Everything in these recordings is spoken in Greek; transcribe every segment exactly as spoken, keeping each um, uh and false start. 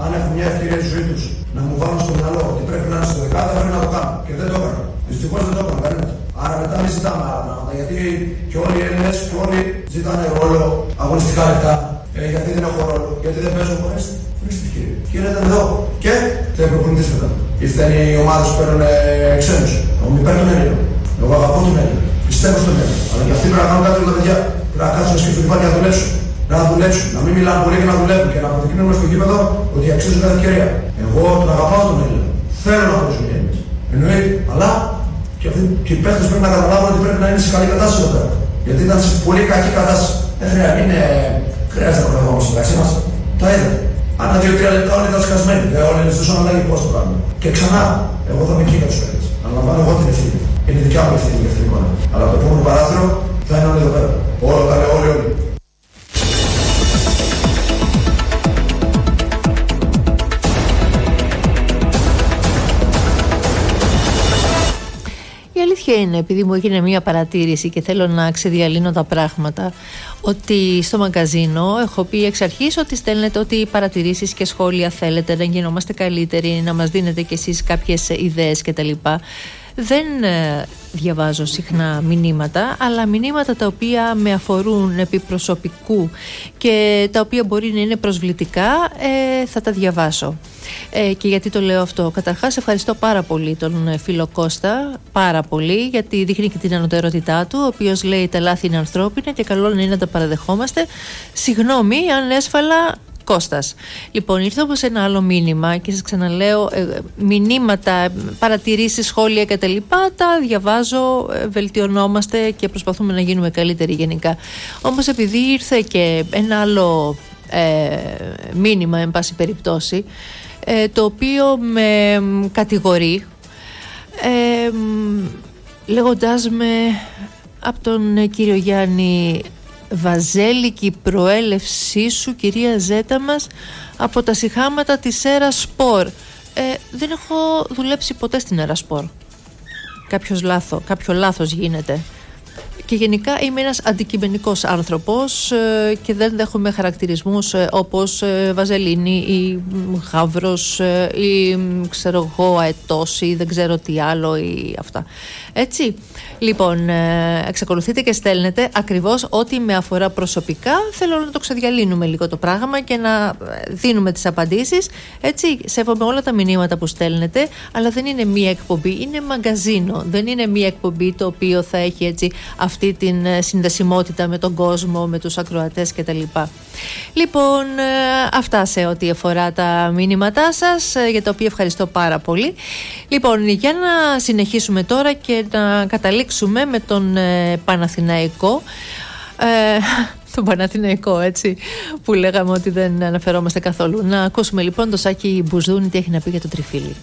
αν έχουν μια ευκαιρία στη ζωή τους να μου βάλουν στο μυαλό ότι πρέπει να είναι στο δεκάδο, πρέπει να το κάνω. Και δεν το έκανα. Δυστυχώς δεν το έκανα κανένας. Άρα μετά μην ζητάμε άλλα πράγματα. Γιατί και όλοι οι Έλληνες και όλοι ζητάνε ρόλο, αγωνιστικά λεπτά. Ε, γιατί δεν έχω ρόλο, γιατί δεν παίζω χωρίς. Ορίστε κύριε. Κύριε ήταν εδώ. Και θα προπονητής μετά. Ήρθαν οι ομάδες που παίρνουν ξένους. Εγώ μην παίρνω τον Έλληνα. Εγώ αγαπώ τον Έλληνα. Πιστεύω στον Έλληνα. Αλλά και αυτοί πρέπει να κάνουν κάτι με τα παιδιά. Πρέπει να κάτσουν και στο κεφάλι να δουλέψουν. Να δουλέψουν. Να μην μιλάνε πολύ και να δουλεύουν. Και να αποδεικνύουν στο γήπεδο ότι αξίζουν κάθε ευκαιρία. Εγώ τον αγαπάω τον Έλληνα. Θέλω να παίζουν οι Έλληνες. Εννοείται. Αλλά και, αυτοί, και οι παίχτες πρέπει να καταλάβουν ότι πρέπει να είναι σε καλή κατάσταση εδώ πέρα. Γιατί ήταν σε πολύ κακή κατάσταση. Δεν χρειάζεται, είναι... χρειάζεται να προλαβαίνουμε μεταξύ μας. Τα είδατε. Ανά δύο-τρία λεπτά όλοι ήταν σκασμένοι. Δεν όλοι είναι τόσο ανάγκη πώς το πράγμα. Και ξανά, εγώ θα είμαι εκεί με τους παίκτες. Αναλαμβάνω εγώ την ευθύνη. Είναι δικιά μου ευθύνη για αυτήν την εικόνα. Αλλά το επόμενο παράθυρο θα είναι όλοι εδώ πέρα. Όλο τα λέω, όλοι, όλοι. Η αλήθεια είναι, επειδή μου έγινε μία παρατήρηση και θέλω να ξεδιαλύνω τα πράγματα, ότι στο μαγκαζίνο έχω πει εξ αρχής ότι στέλνετε ό,τι παρατηρήσεις και σχόλια θέλετε, να γινόμαστε καλύτεροι, να μας δίνετε κι εσείς κάποιες ιδέες κτλ. Δεν διαβάζω συχνά μηνύματα, αλλά μηνύματα τα οποία με αφορούν επί προσωπικού και τα οποία μπορεί να είναι προσβλητικά, ε, θα τα διαβάσω. Ε, και γιατί το λέω αυτό? Καταρχάς ευχαριστώ πάρα πολύ τον φίλο Κώστα, πάρα πολύ, γιατί δείχνει και την ανωτερότητά του, ο οποίος λέει τα λάθη είναι ανθρώπινα και καλό είναι να τα παραδεχόμαστε. Συγγνώμη αν έσφαλα, Κώστας. Λοιπόν, ήρθε όμως ένα άλλο μήνυμα και σας ξαναλέω, ε, μηνύματα, παρατηρήσεις, σχόλια κτλ. Τα διαβάζω, ε, βελτιωνόμαστε και προσπαθούμε να γίνουμε καλύτεροι γενικά. Όμως επειδή ήρθε και ένα άλλο ε, μήνυμα, εν πάση περιπτώσει, ε, το οποίο με κατηγορεί, ε, λέγοντάς με από τον κύριο Γιάννη Βαζέλικη, η προέλευσή σου, κυρία Ζέτα μας, από τα σιχάματα της Ερασπορ. Ε, δεν έχω δουλέψει ποτέ στην Ερασπορ. Κάποιος λάθο, κάποιο λάθος γίνεται. Και γενικά είμαι ένας αντικειμενικός άνθρωπος ε, και δεν δέχομαι χαρακτηρισμούς ε, όπως ε, Βαζελίνη ή Γαύρος ε, ή ξέρω εγώ αετός ή δεν ξέρω τι άλλο ή αυτά. Έτσι. Λοιπόν, ε, εξακολουθείτε και στέλνετε ακριβώς ό,τι με αφορά προσωπικά. Θέλω να το ξεδιαλύνουμε λίγο το πράγμα και να δίνουμε τις απαντήσεις. Έτσι, σέβομαι όλα τα μηνύματα που στέλνετε, αλλά δεν είναι μία εκπομπή, είναι μαγκαζίνο. Δεν είναι μία εκπομπή το οποίο θα έχει έτσι αυτή την συνδεσιμότητα με τον κόσμο, με τους ακροατές κτλ. Λοιπόν, ε, αυτά σε ό,τι αφορά τα μηνύματά σας, ε, για τα οποία ευχαριστώ πάρα πολύ. Λοιπόν, για να συνεχίσουμε τώρα και να καταλήξουμε με τον ε, Παναθηναϊκό. Ε, τον Παναθηναϊκό, έτσι, που λέγαμε ότι δεν αναφερόμαστε καθόλου. Να ακούσουμε λοιπόν το Σάκη Μπουζούνη τι έχει να πει για το τριφύλι.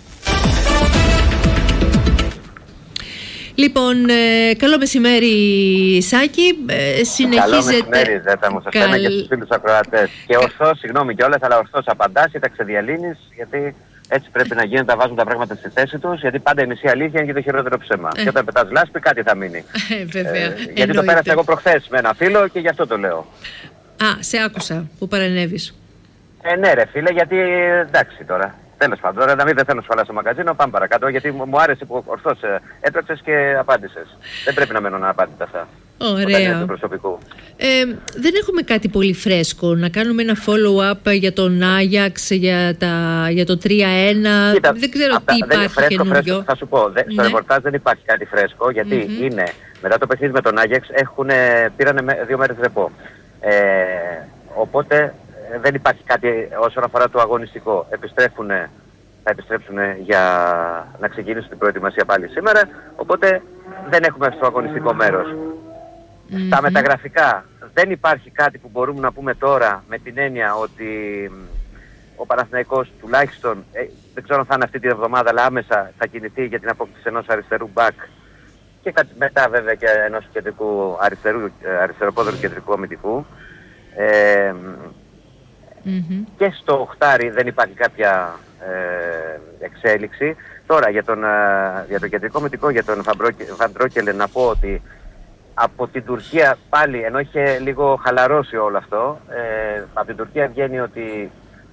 Λοιπόν, ε, καλό μεσημέρι Σάκη, ε, συνεχίζεται... Καλό μεσημέρι Ζέτα μου, σας Καλ... και στους φίλους ακροατές. Και ορθώς, συγγνώμη κιόλας, αλλά ορθώς απαντάς ή τα ξεδιαλύνεις, γιατί έτσι πρέπει να γίνεται, να βάζουν τα πράγματα στη θέση τους, γιατί πάντα η μισή αλήθεια είναι και το χειρότερο ψέμα. Ε. Και όταν πετάς λάσπη κάτι θα μείνει. Ε, βέβαια. Ε, γιατί εννοείται. Το πέρασα εγώ προχθές με ένα φίλο και γι' αυτό το λέω. Α, σε άκουσα που παρενέβης. Ε, ναι ρε φίλε, γιατί εντάξει τώρα. Τέλος πάντων, τώρα να μην δεν θέλω να σου στο μαγκαζίνο, πάμε παρακάτω, γιατί μου άρεσε που ορθώς ε, έπαιξες και απάντησες. Δεν πρέπει να μένω να απάντητα αυτά. Ωραία. Ε, δεν έχουμε κάτι πολύ φρέσκο. Να κάνουμε ένα follow-up για τον Άγιαξ, για, τα, για το τρία ένα. Κοίτα, δεν ξέρω αυτά, τι δεν υπάρχει φρέσκο, καινούργιο. Φρέσκο, θα σου πω, δε, ναι. Στο ρεπορτάζ δεν υπάρχει κάτι φρέσκο, γιατί mm-hmm. είναι, μετά το παιχνίδι με τον Άγιαξ πήρανε δύο μέρες ρεπό. Ε, οπότε δεν υπάρχει κάτι όσον αφορά το αγωνιστικό. Επιστρέφουνε, θα επιστρέψουν για να ξεκινήσουν την προετοιμασία πάλι σήμερα, οπότε δεν έχουμε στο αγωνιστικό μέρος. Mm-hmm. Στα μεταγραφικά δεν υπάρχει κάτι που μπορούμε να πούμε τώρα με την έννοια ότι ο Παναθηναϊκός τουλάχιστον, ε, δεν ξέρω αν θα είναι αυτή την εβδομάδα, αλλά άμεσα θα κινηθεί για την απόκτηση ενός αριστερού μπακ και μετά βέβαια και ενός κεντρικού αριστερού, αριστεροπόδρου κεντρικού αμυντικού. Ε, mm-hmm. Και στο οχτάρι δεν υπάρχει κάποια ε, εξέλιξη. Τώρα για τον, για το κεντρικό αμυντικό, για τον Βαντρόκελε, να πω ότι από την Τουρκία πάλι, ενώ είχε λίγο χαλαρώσει όλο αυτό, ε, από την Τουρκία βγαίνει ότι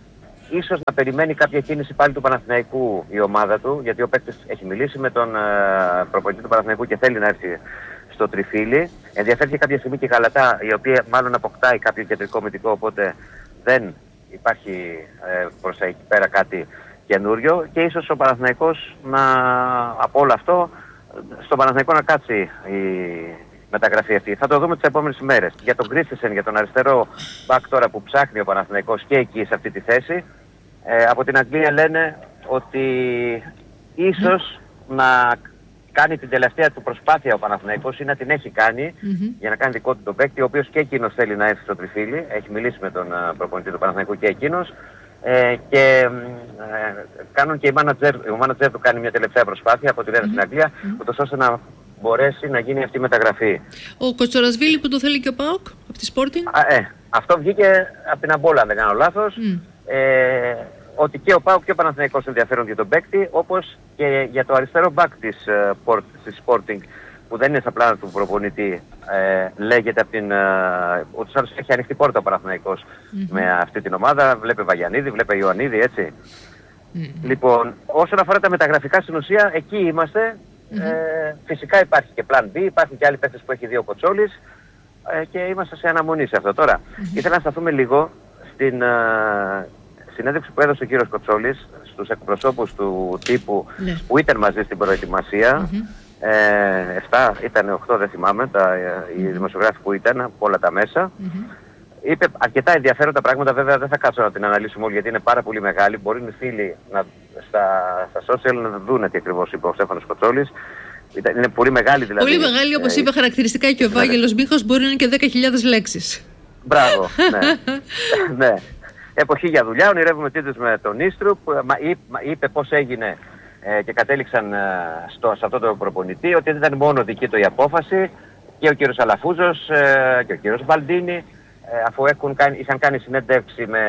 ίσως να περιμένει κάποια κίνηση πάλι του Παναθηναϊκού η ομάδα του, γιατί ο παίκτης έχει μιλήσει με τον uh, προπονητή του Παναθηναϊκού και θέλει να έρθει στο τριφύλι. Ενδιαφέρθηκε κάποια στιγμή και η Γαλατά, η οποία μάλλον αποκτάει κάποιο κεντρικό μυθικό, οπότε δεν υπάρχει ε, προς τα εκεί πέρα κάτι καινούριο και ίσως ο Παναθηναϊκός να, από όλο αυτό, στον Παναθηναϊκό να κάτσει η μεταγραφή αυτή. Θα το δούμε τις επόμενες ημέρες. Για τον Κρίστενσεν, για τον αριστερό μπακ τώρα που ψάχνει ο Παναθηναϊκός και εκεί σε αυτή τη θέση, ε, από την Αγγλία λένε ότι ίσως mm. να κάνει την τελευταία του προσπάθεια ο Παναθηναϊκός ή να την έχει κάνει mm-hmm. για να κάνει δικό του τον παίκτη, ο οποίος και εκείνος θέλει να έρθει στο τριφύλι. Έχει μιλήσει με τον uh, προπονητή του Παναθηναϊκού και εκείνος. Ε, και ε, κάνουν και η μάνατζερ, ο μάνατζερ του κάνει μια τελευταία προσπάθεια από ό,τι λένε mm-hmm. στην Αγγλία, mm-hmm. ούτως ώστε να μπορέσει να γίνει αυτή η μεταγραφή. Ο Κοτσορασβίλη που το θέλει και ο ΠΑΟΚ από τη Sporting. Α, ε, αυτό βγήκε από την Αμπόλα, αν δεν κάνω λάθος. Mm. Ε, ότι και ο ΠΑΟΚ και ο Παναθηναϊκός ενδιαφέρονται για τον παίκτη, όπως και για το αριστερό μπακ της, uh, της Sporting, που δεν είναι στα πλάνα του προπονητή, ε, λέγεται από την... Uh, ούτως άλλως έχει ανοιχτή πόρτα ο Παναθηναϊκός mm-hmm. με αυτή την ομάδα. Βλέπε Βαγιανίδη, βλέπε Ιωαννίδη, έτσι. Mm-hmm. Λοιπόν, όσον αφορά τα μεταγραφικά, στην ουσία εκεί είμαστε. Mm-hmm. Ε, φυσικά υπάρχει και πλάν B, υπάρχουν και άλλοι παίκτες που έχει δει ο Κοτσόλης ε, και είμαστε σε αναμονή σε αυτό. Τώρα, mm-hmm. ήθελα να σταθούμε λίγο στην uh, συνέντευξη που έδωσε ο κύριος Κοτσόλης στους εκπροσώπους του τύπου mm-hmm. που ήταν μαζί στην προετοιμασία. Mm-hmm. Ε, εφτά ήταν, οκτώ δεν θυμάμαι, τα, mm-hmm. οι δημοσιογράφοι που ήταν από όλα τα μέσα. Mm-hmm. Είπε αρκετά ενδιαφέροντα πράγματα, βέβαια δεν θα κάτσω να την αναλύσουμε όλοι γιατί είναι πάρα πολύ μεγάλη. Μπορεί οι φίλοι να, στα, στα social να δουν τι ακριβώς είπε ο Στέφανος Κοτσόλης. Είναι πολύ μεγάλη δηλαδή. Πολύ μεγάλη, όπως ε, είπε χαρακτηριστικά και ο Βάγγελος ναι. Μίχος, μπορεί να είναι και δέκα χιλιάδες λέξεις. Μπράβο, ναι. ναι. Εποχή για δουλειά, ονειρεύουμε τίτλους με τον Ίστρου, που μα, μα, είπε πώς έγινε ε, και κατέληξαν ε, στο, σε αυτό το προπονητή, ότι δεν ήταν μόνο δική του η απόφαση, και ο κύριος Αλαφούζος ε, και ο κύριος Μπαλντίνη, ε, αφού έχουν κάνει, είχαν κάνει συνέντευξη με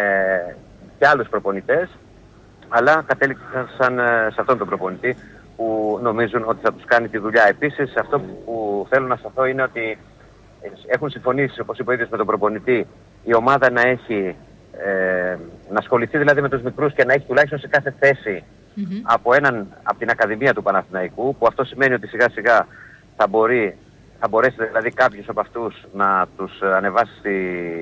και άλλους προπονητές, αλλά κατέληξαν ε, σε αυτόν τον προπονητή που νομίζουν ότι θα τους κάνει τη δουλειά. Επίσης, αυτό που θέλω να σταθώ είναι ότι έχουν συμφωνήσει, όπως είπε ο ίδιος με τον προπονητή, η ομάδα να έχει, ε, να ασχοληθεί δηλαδή με τους μικρούς και να έχει τουλάχιστον σε κάθε θέση mm-hmm. από, έναν, από την Ακαδημία του Παναθηναϊκού, που αυτό σημαίνει ότι σιγά σιγά θα, μπορεί, θα μπορέσει δηλαδή κάποιος από αυτούς να τους ανεβάσει στη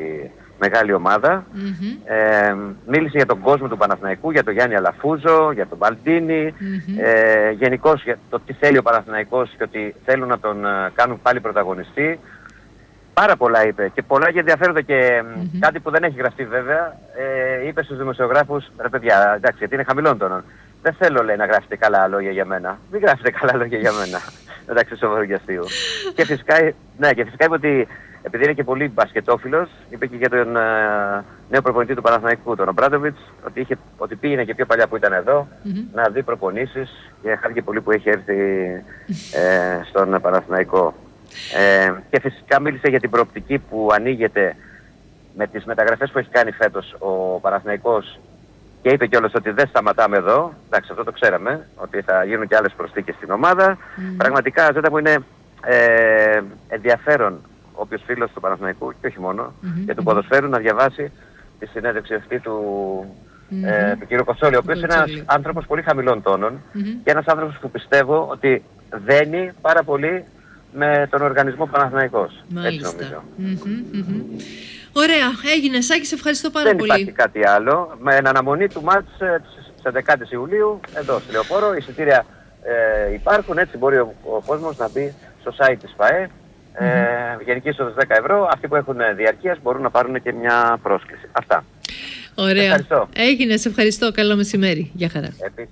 μεγάλη ομάδα. Mm-hmm. Ε, μίλησε για τον κόσμο του Παναθηναϊκού, για τον Γιάννη Αλαφούζο, για τον Μπαλντίνη, mm-hmm. ε, γενικώς για το τι θέλει ο Παναθηναϊκός και ότι θέλουν να τον uh, κάνουν πάλι πρωταγωνιστή. Πάρα πολλά είπε και πολλά και ενδιαφέροντα και mm-hmm. κάτι που δεν έχει γραφτεί βέβαια. Ε, είπε στους δημοσιογράφους, ρε παιδιά, εντάξει, γιατί είναι χαμηλών τόνων. Δεν θέλω, λέει, να γράφετε καλά λόγια για μένα. Μην γράφετε καλά λόγια για μένα. Εντάξει, σοβαρό και αστείο. Και φυσικά, ναι, και φυσικά είπε ότι επειδή είναι και πολύ μπασκετόφιλος, είπε και για τον uh, νέο προπονητή του Παναθηναϊκού, τον Ομπράντοβιτς, ότι, είχε, ότι πήγαινε και πιο παλιά που ήταν εδώ mm-hmm. να δει προπονήσεις και χάρηκε πολύ που έχει έρθει ε, στον Παναθηναϊκό. Ε, και φυσικά μίλησε για την προοπτική που ανοίγεται με τις μεταγραφές που έχει κάνει φέτος ο Παναθηναϊκός και είπε κιόλας ότι δεν σταματάμε εδώ. Εντάξει, αυτό το ξέραμε, ότι θα γίνουν και άλλες προσθήκες στην ομάδα. Mm-hmm. Πραγματικά, Ζέτα μου, είναι ε, ενδιαφέρον όποιος φίλος του Παναθηναϊκού και όχι μόνο mm-hmm. και του ποδοσφαίρου να διαβάσει τη συνέντευξη αυτή του, mm-hmm. ε, του κ. Κοτσόλη, ο οποίος είναι ένας άνθρωπος πολύ χαμηλών τόνων mm-hmm. και ένας άνθρωπος που πιστεύω ότι δένει πάρα πολύ με τον οργανισμό Παναθηναϊκός. Μάλιστα. Έτσι νομίζω. Mm-hmm, mm-hmm. Ωραία, έγινε. Σάκη, σε ευχαριστώ πάρα Δεν πολύ. Δεν υπάρχει κάτι άλλο. Με εν αναμονή του μάτς στις δεκαετία Ιουλίου, εδώ στη Λεωφόρο, εισιτήρια ε, υπάρχουν, έτσι μπορεί ο, ο κόσμος να μπει στο site της ΠΑΕ. Mm-hmm. Ε, γενική είσοδος δέκα ευρώ. Αυτοί που έχουν διαρκείας μπορούν να πάρουν και μια πρόσκληση. Αυτά. Ωραία. Ευχαριστώ. Έγινε, σε ευχαριστώ. Καλό μεσημέρι. Γεια χαρά. Επίσης.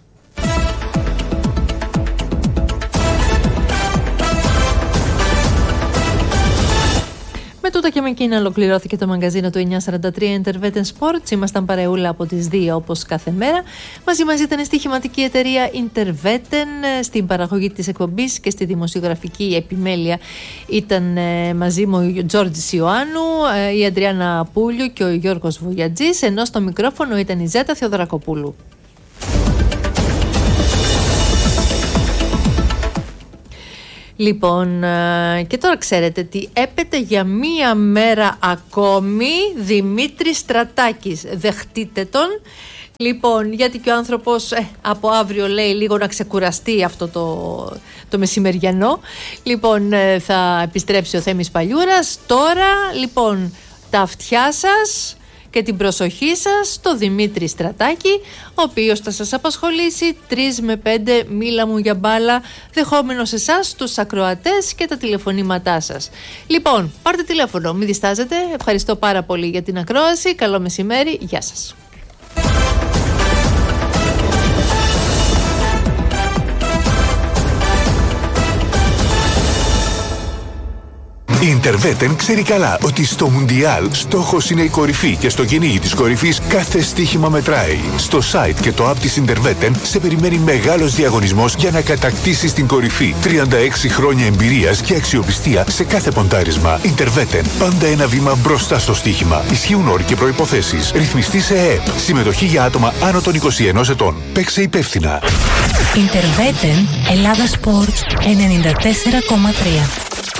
Με τούτα και με εκείνα ολοκληρώθηκε το μαγκαζίνο του εννιακόσια σαράντα τρία Interveten Sports. Ήμασταν παρεούλα από τις δύο όπως κάθε μέρα. Μαζί μας ήταν η στοιχηματική εταιρεία Interveten. Στην παραγωγή της εκπομπής και στη δημοσιογραφική επιμέλεια ήταν μαζί μου ο Τζόρτζης Ιωάννου, η Αντριάννα Πούλιο και ο Γιώργος Βουγιατζής, ενώ στο μικρόφωνο ήταν η Ζέτα Θεοδωρακοπούλου. Λοιπόν, και τώρα ξέρετε τι έπεται για μία μέρα ακόμη Δημήτρης Στρατάκης. Δεχτείτε τον. Λοιπόν, γιατί και ο άνθρωπος ε, από αύριο λέει λίγο να ξεκουραστεί αυτό το, το μεσημεριανό. Λοιπόν, ε, θα επιστρέψει ο Θέμης Παλιούρας. Τώρα, λοιπόν, τα αυτιά σας και την προσοχή σας στο Δημήτρη Στρατάκη, ο οποίος θα σας απασχολήσει τρεις με πέντε μίλα μου για μπάλα, δεχόμενος εσάς, τους ακροατές και τα τηλεφωνήματά σας. Λοιπόν, πάρτε τηλέφωνο, μην διστάζετε. Ευχαριστώ πάρα πολύ για την ακρόαση. Καλό μεσημέρι, γεια σας. Η Interveten ξέρει καλά ότι στο Μουντιάλ στόχος είναι η κορυφή και στο κυνήγι της κορυφής κάθε στοίχημα μετράει. Στο site και το app της Interveten σε περιμένει μεγάλος διαγωνισμός για να κατακτήσεις την κορυφή. τριάντα έξι χρόνια εμπειρίας και αξιοπιστία σε κάθε ποντάρισμα. Interveten, πάντα ένα βήμα μπροστά στο στοίχημα. Ισχύουν όροι και προϋποθέσεις. Ρυθμιστή σε ΕΕΠ. Συμμετοχή για άτομα άνω των είκοσι ενός ετών. Παίξε υπεύθυνα. Interveten, Ελλάδα Sports ενενήντα τέσσερα κόμμα τρία.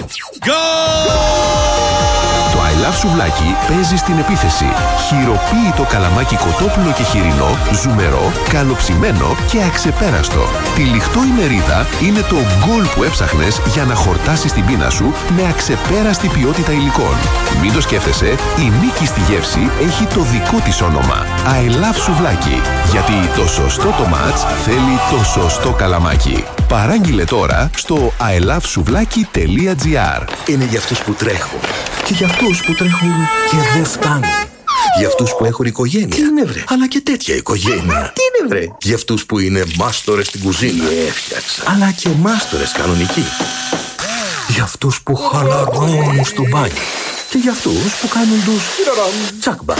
Το I Love Σουβλάκι παίζει στην επίθεση. Χειροποίητο καλαμάκι κοτόπουλο και χοιρινό, ζουμερό, καλοψημένο και αξεπέραστο. Τυλιχτό η μερίδα είναι το γκολ που έψαχνες για να χορτάσεις την πείνα σου με αξεπέραστη ποιότητα υλικών. Μην το σκέφτεσαι, η νίκη στη γεύση έχει το δικό της όνομα. I Love Σουβλάκι. Γιατί το σωστό το μάτς θέλει το σωστό καλαμάκι. Παράγγειλε τώρα στο άι λαβ σουβλάκι τελεία τζι άρ. Είναι για αυτούς που τρέχουν και για αυτούς που τρέχουν και δεν φτάνουν. Για αυτούς που έχουν οικογένεια. Τι είναι βρε? Αλλά και τέτοια οικογένεια. Τι είναι βρε? Για αυτούς που είναι μάστορες στην κουζίνα. Έφτιαξα. Αλλά και μάστορες κανονικοί. Για αυτούς που χαλαρώνουν στο μπάνιο. Και για αυτούς που κάνουν τους τσακμπα.